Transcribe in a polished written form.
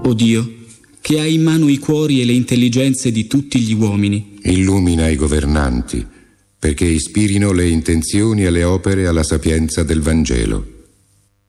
O Dio, che hai in mano i cuori e le intelligenze di tutti gli uomini, illumina i governanti, perché ispirino le intenzioni e le opere alla sapienza del Vangelo.